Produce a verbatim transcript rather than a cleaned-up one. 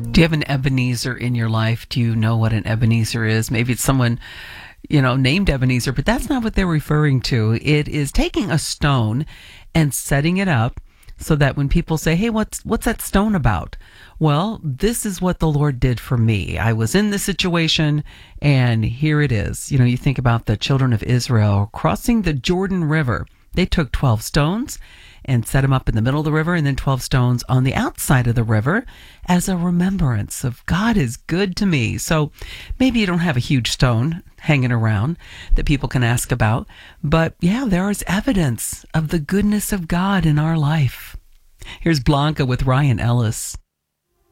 Do you have an Ebenezer in your life? Do you know what an Ebenezer is? Maybe it's someone, you know, named Ebenezer, but that's not what they're referring to. It is taking a stone and setting it up so that when people say, hey, what's what's that stone about? Well, this is what the Lord did for me. I was in this situation, and here it is. You know, you think about the children of Israel crossing the Jordan River. They took twelve stones and set them up in the middle of the river, and then twelve stones on the outside of the river as a remembrance of God is good to me. So maybe you don't have a huge stone hanging around that people can ask about, but yeah, there is evidence of the goodness of God in our life. Here's Blanca with Ryan Ellis.